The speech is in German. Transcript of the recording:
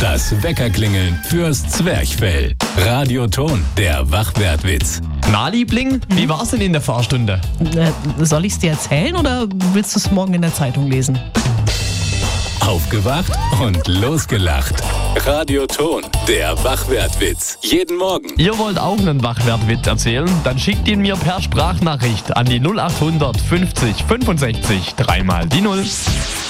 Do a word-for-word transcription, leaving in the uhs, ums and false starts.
Das Weckerklingeln fürs Zwerchfell. Radioton, der Wachwertwitz. Na, Liebling, wie war's denn in der Fahrstunde? Äh, soll ich's dir erzählen oder willst du es morgen in der Zeitung lesen? Aufgewacht und losgelacht. Radioton, der Wachwertwitz. Jeden Morgen. Ihr wollt auch einen Wachwertwitz erzählen? Dann schickt ihn mir per Sprachnachricht an die null acht hundert fünfzig fünfundsechzig dreimal die Null.